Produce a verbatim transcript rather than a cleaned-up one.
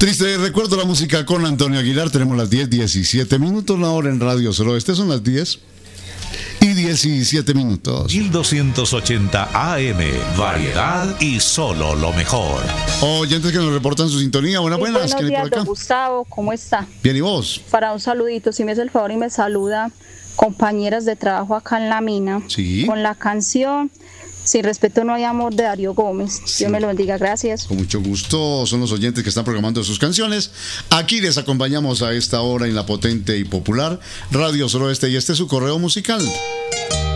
Triste recuerdo la música con Antonio Aguilar. Tenemos las diez, diecisiete minutos, la hora en Radio Suroeste. Son las diez y diecisiete minutos. mil doscientos ochenta A M, variedad y solo lo mejor. Oyentes que nos reportan su sintonía. Buenas, Sí, buenas. buenos días, don Gustavo, ¿cómo está? Bien, ¿y vos? Para un saludito, si me hace el favor y me saluda compañeras de trabajo acá en la mina. Sí. Con la canción Sin respeto no hay amor de Darío Gómez. Sí. Dios me lo bendiga, gracias. Con mucho gusto, son los oyentes que están programando sus canciones. Aquí les acompañamos a esta hora en la potente y popular Radio Suroeste, y este es su correo musical.